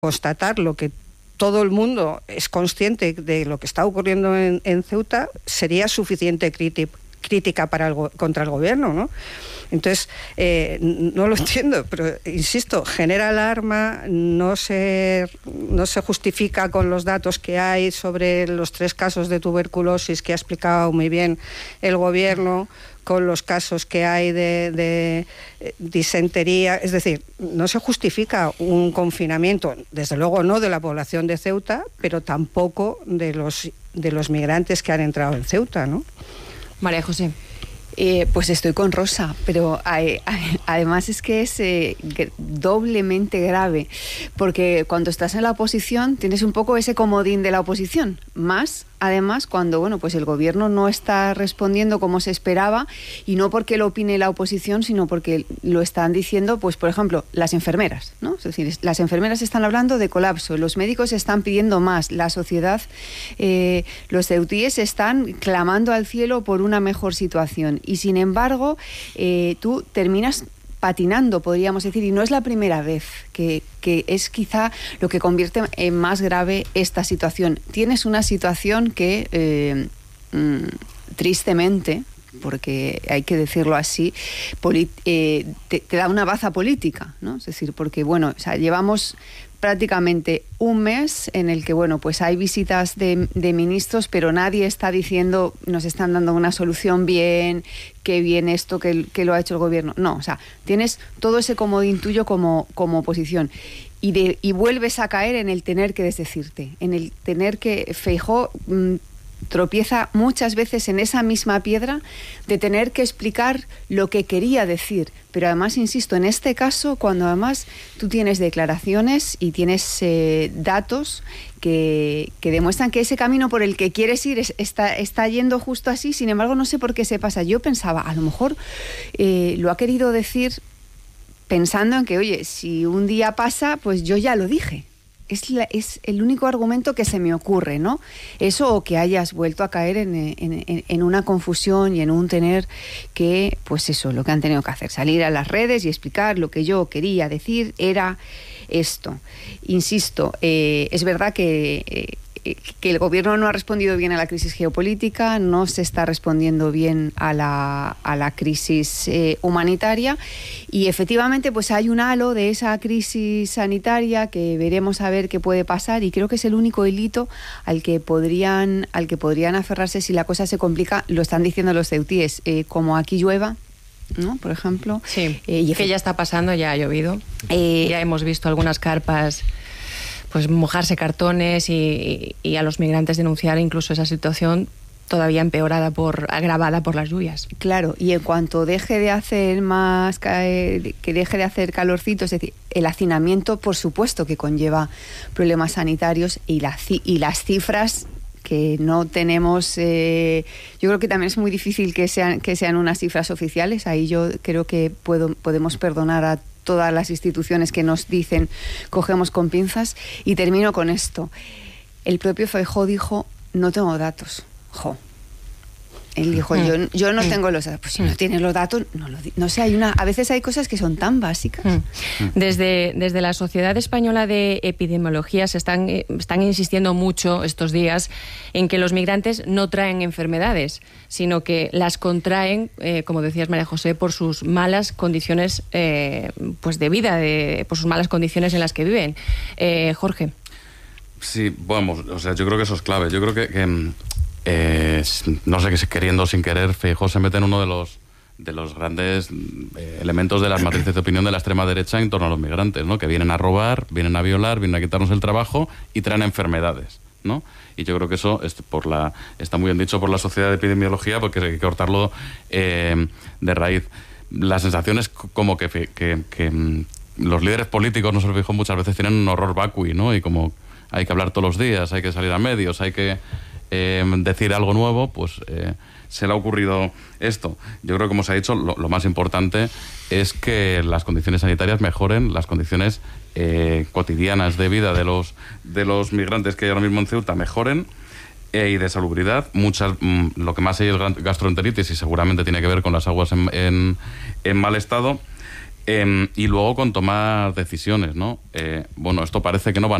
constatar lo que todo el mundo es consciente de lo que está ocurriendo en Ceuta, sería suficiente crítica contra el gobierno, ¿no? Entonces, no lo entiendo, pero insisto, genera alarma, no se justifica con los datos que hay sobre los 3 casos de tuberculosis que ha explicado muy bien el gobierno, con los casos que hay de disentería. Es decir, no se justifica un confinamiento, desde luego no de la población de Ceuta, pero tampoco de los migrantes que han entrado en Ceuta, ¿no? María José. Pues estoy con Rosa, pero además es que es doblemente grave, porque cuando estás en la oposición tienes un poco ese comodín de la oposición, más además cuando pues el gobierno no está respondiendo como se esperaba, y no porque lo opine la oposición, sino porque lo están diciendo, pues por ejemplo, las enfermeras, ¿no? Es decir, las enfermeras están hablando de colapso, los médicos están pidiendo más, la sociedad, los ceutíes están clamando al cielo por una mejor situación, y sin embargo tú terminas patinando, podríamos decir, y no es la primera vez, que es quizá lo que convierte en más grave esta situación. Tienes una situación que tristemente, porque hay que decirlo así, te da una baza política, ¿no? Es decir, porque llevamos prácticamente un mes en el que, pues hay visitas de ministros, pero nadie está diciendo, nos están dando una solución bien, que bien esto que lo ha hecho el gobierno. No, tienes todo ese comodín tuyo como oposición. Y vuelves a caer en el tener que desdecirte, en el tener que... Feijóo tropieza muchas veces en esa misma piedra de tener que explicar lo que quería decir, pero además, insisto, en este caso, cuando además tú tienes declaraciones y tienes datos que demuestran que ese camino por el que quieres ir está yendo justo así, sin embargo no sé por qué se pasa. Yo pensaba, a lo mejor lo ha querido decir pensando en que, oye, si un día pasa, pues yo ya lo dije. Es el único argumento que se me ocurre, ¿no? Eso, o que hayas vuelto a caer en una confusión y en un tener que, pues eso, lo que han tenido que hacer, salir a las redes y explicar lo que yo quería decir era esto. Insisto, es verdad que el gobierno no ha respondido bien a la crisis geopolítica, no se está respondiendo bien a la crisis humanitaria, y efectivamente pues hay un halo de esa crisis sanitaria que veremos a ver qué puede pasar, y creo que es el único hilito al que podrían aferrarse si la cosa se complica. Lo están diciendo los ceutíes, como aquí llueva, ¿no? Por ejemplo. Sí, que ya está pasando, ya ha llovido. Ya hemos visto algunas carpas pues mojarse cartones y a los migrantes denunciar incluso esa situación todavía agravada por las lluvias. Claro, y en cuanto deje de hacer que deje de hacer calorcito, es decir, el hacinamiento, por supuesto que conlleva problemas sanitarios, y las cifras que no tenemos, yo creo que también es muy difícil que sean unas cifras oficiales. Ahí yo creo que podemos perdonar a todas las instituciones que nos dicen cogemos con pinzas. Y termino con esto. El propio Feijóo dijo, no tengo datos. Él dijo, yo no tengo los datos. Pues si no tienes los datos, no sé, a veces hay cosas que son tan básicas. Desde la Sociedad Española de Epidemiología están insistiendo mucho estos días en que los migrantes no traen enfermedades, sino que las contraen, como decías, María José, por sus malas condiciones pues de vida, por sus malas condiciones en las que viven. Jorge. Sí, yo creo que eso es clave. Yo creo que no sé, que queriendo o sin querer, Feijóo se mete en uno de los grandes elementos de las matrices de opinión de la extrema derecha en torno a los migrantes, ¿no? Que vienen a robar, vienen a violar, vienen a quitarnos el trabajo y traen enfermedades, ¿no? Y yo creo que eso está muy bien dicho por la Sociedad de Epidemiología, porque hay que cortarlo de raíz. La sensación es como que los líderes políticos, no se lo Feijóo, muchas veces tienen un horror vacui, ¿no? Y como hay que hablar todos los días, hay que salir a medios, hay que decir algo nuevo, pues se le ha ocurrido esto. Yo creo que, como se ha dicho, lo más importante es que las condiciones sanitarias mejoren, las condiciones cotidianas de vida de los migrantes que hay ahora mismo en Ceuta mejoren, y de salubridad. Lo que más hay es gastroenteritis, y seguramente tiene que ver con las aguas en mal estado. Y luego con tomar decisiones, ¿no? Bueno, esto parece que no va